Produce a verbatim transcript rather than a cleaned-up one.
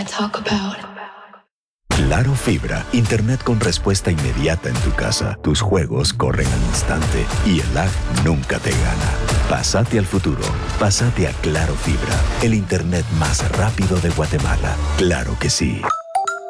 talk about. Claro Fibra, internet con respuesta inmediata en tu casa. Tus juegos corren al instante y el lag nunca te gana. Pásate al futuro. Pásate a Claro Fibra, el internet más rápido de Guatemala. Claro que sí.